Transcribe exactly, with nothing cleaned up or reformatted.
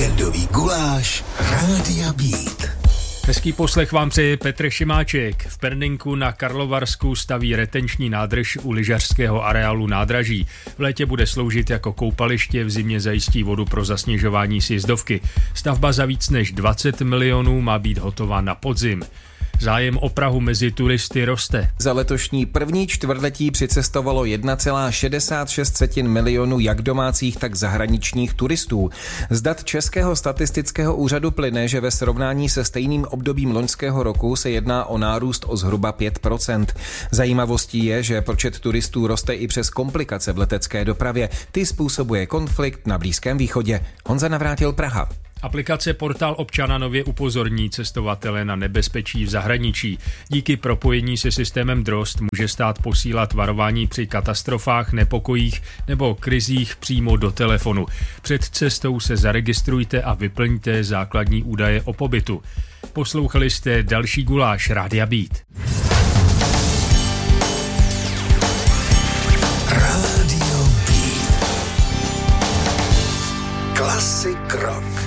Víkendový guláš Rádia Beat. Hezký poslech vám přeje Petr Šimáček. V Perninku na Karlovarsku staví retenční nádrž u lyžařského areálu nádraží. V létě bude sloužit jako koupaliště, v zimě zajistí vodu pro zasněžování sjezdovky. Stavba za víc než dvacet milionů má být hotová na podzim. Zájem o Prahu mezi turisty roste. Za letošní první čtvrtletí přicestovalo jedna celá šedesát šest milionu jak domácích, tak zahraničních turistů. Z dat Českého statistického úřadu plyne, že ve srovnání se stejným obdobím loňského roku se jedná o nárůst o zhruba pět procent. Zajímavostí je, že počet turistů roste i přes komplikace v letecké dopravě. Ty způsobuje konflikt na Blízkém východě. Honza Navrátil, Praha. Aplikace Portál občana nově upozorní cestovatele na nebezpečí v zahraničí. Díky propojení se systémem Drozd může stát posílat varování při katastrofách, nepokojích nebo krizích přímo do telefonu. Před cestou se zaregistrujte a vyplňte základní údaje o pobytu. Poslouchali jste další guláš Rádia Beat. Rádio Beat. Klasik rock.